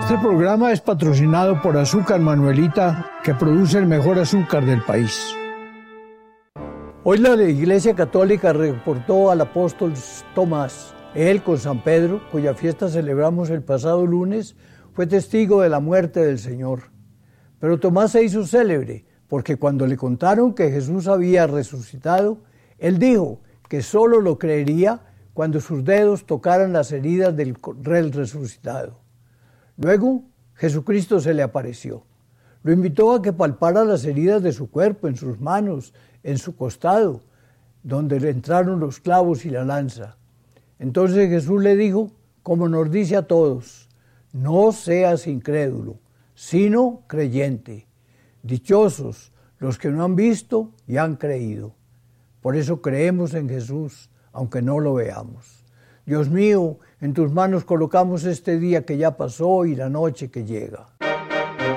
Este programa es patrocinado por Azúcar Manuelita, que produce el mejor azúcar del país. Hoy la Iglesia Católica reportó al apóstol Tomás. Él, con San Pedro, cuya fiesta celebramos el pasado lunes, fue testigo de la muerte del Señor. Pero Tomás se hizo célebre, porque cuando le contaron que Jesús había resucitado, él dijo que solo lo creería cuando sus dedos tocaran las heridas del resucitado. Luego, Jesucristo se le apareció. Lo invitó a que palpara las heridas de su cuerpo, en sus manos, en su costado, donde le entraron los clavos y la lanza. Entonces Jesús le dijo, como nos dice a todos, no seas incrédulo, sino creyente. Dichosos los que no han visto y han creído. Por eso creemos en Jesús, aunque no lo veamos. Dios mío, en tus manos colocamos este día que ya pasó y la noche que llega.